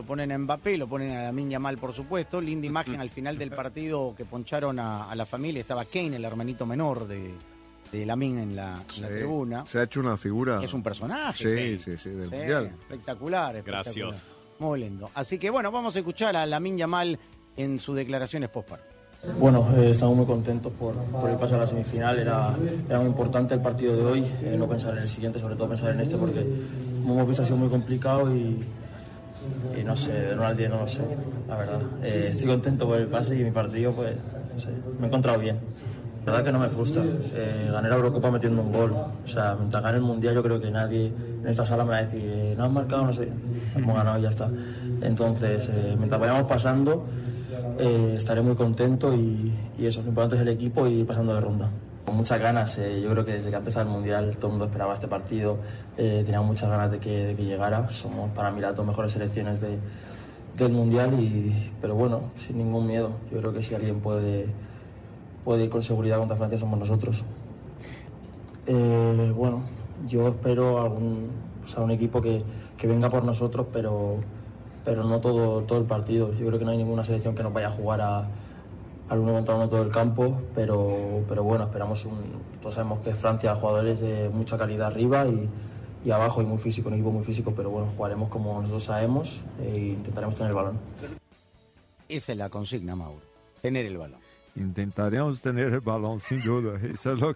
ponen a Mbappé, lo ponen a Lamine Yamal, por supuesto. Linda imagen al final del partido que poncharon a la familia. Estaba Kane, el hermanito menor de Lamine en la tribuna. Se ha hecho una figura. Es un personaje. Sí, del mundial. Espectacular. Gracioso. Muy lindo. Así que bueno, vamos a escuchar a Lamine Yamal en sus declaraciones post-partido. Bueno, estamos muy contentos por el paso a la semifinal. Era muy importante el partido de hoy, no pensar en el siguiente, sobre todo pensar en este, porque como hemos visto ha sido muy complicado y no sé, de 1 al 10 no lo sé, la verdad. Estoy contento por el pase y mi partido, pues, no sé, me he encontrado bien. La verdad que no me frustra. Gané la Eurocopa metiendo un gol. O sea, mientras gane el Mundial yo creo que nadie en esta sala me va a decir no has marcado, no sé, hemos ganado y ya está. Entonces, mientras vayamos pasando, estaré muy contento y eso, lo importante es el equipo y pasando de ronda. Con muchas ganas, yo creo que desde que ha empezado el Mundial todo el mundo esperaba este partido, teníamos muchas ganas de que llegara. Somos para mí las 2 mejores selecciones del Mundial, pero bueno, sin ningún miedo. Yo creo que si alguien puede ir con seguridad contra Francia somos nosotros. Bueno, yo espero un equipo que venga por nosotros, pero no todo el partido. Yo creo que no hay ninguna selección que nos vaya a jugar al 1 contra 1 todo el campo, pero bueno, esperamos todos sabemos que Francia jugadores de mucha calidad arriba y abajo y muy físico, un equipo muy físico, pero bueno, jugaremos como nosotros sabemos e intentaremos tener el balón. Esa es la consigna, Mauro, tener el balón. Intentaremos tener el balón, sin duda. Eso es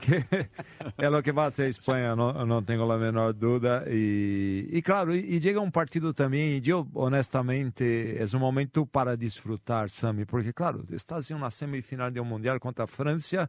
lo que va a hacer España, no tengo la menor duda. Y claro, y llega un partido también, y yo honestamente, es un momento para disfrutar, Sami, porque claro, estás en una semifinal de un Mundial contra Francia,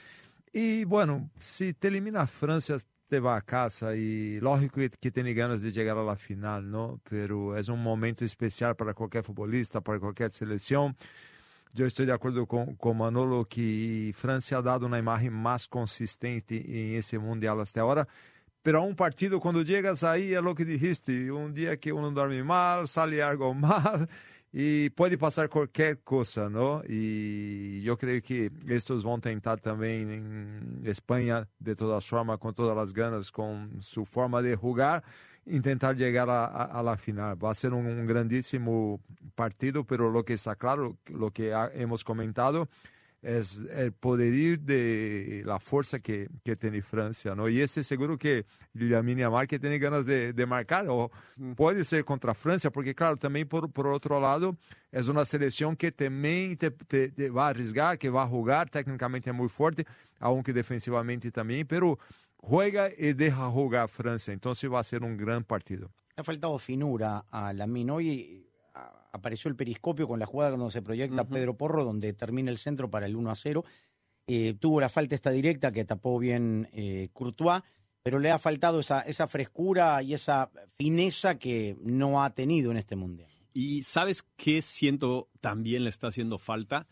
y bueno, si te elimina Francia, te va a casa, y lógico que tiene ganas de llegar a la final, ¿no? Pero es un momento especial para cualquier futbolista, para cualquier selección. Yo estoy de acuerdo con Manolo que Francia ha dado una imagen más consistente en ese Mundial hasta ahora, pero a un partido cuando llegas ahí es lo que dijiste, un día que uno duerme mal, sale algo mal y puede pasar cualquier cosa, ¿no? Y yo creo que estos van a intentar también en España, de todas formas, con todas las ganas, con su forma de jugar, intentar llegar a la final. Va a ser un grandísimo partido, pero lo que está claro, lo que hemos comentado, es el poderío de la fuerza que tiene Francia, ¿no? Y ese seguro que Lamine Yamal que tiene ganas de marcar, o puede ser contra Francia, porque claro, también por otro lado, es una selección que también te va a arriesgar, que va a jugar, técnicamente es muy fuerte, aunque defensivamente también, pero juega y deja jugar Francia, entonces va a ser un gran partido. Le ha faltado finura a Lamine. Hoy apareció el periscopio con la jugada cuando se proyecta Pedro Porro, donde termina el centro para el 1-0. Tuvo la falta esta directa que tapó bien Courtois, pero le ha faltado esa frescura y esa fineza que no ha tenido en este Mundial. Y ¿sabes qué siento también le está haciendo falta?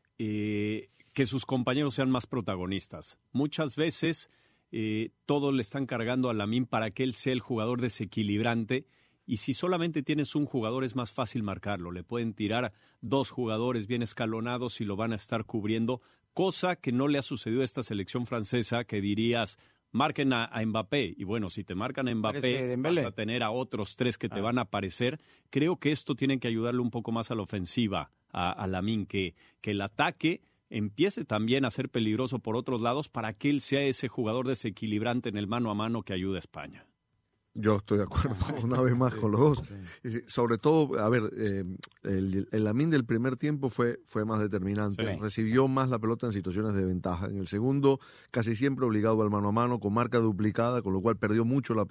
Que sus compañeros sean más protagonistas. Muchas veces todos le están cargando a Lamine para que él sea el jugador desequilibrante, y si solamente tienes un jugador es más fácil marcarlo. Le pueden tirar 2 jugadores bien escalonados y lo van a estar cubriendo, cosa que no le ha sucedido a esta selección francesa, que dirías, marquen a Mbappé, y bueno, si te marcan a Mbappé vas a tener a otros 3 que te van a aparecer. Creo que esto tiene que ayudarle un poco más a la ofensiva a Lamine, que el ataque empiece también a ser peligroso por otros lados para que él sea ese jugador desequilibrante en el mano a mano que ayuda a España. Yo estoy de acuerdo una vez más con los dos. Sí. Sobre todo, a ver, el Lamine del primer tiempo fue más determinante. Sí. Recibió más la pelota en situaciones de ventaja. En el segundo, casi siempre obligado al mano a mano, con marca duplicada, con lo cual perdió mucho la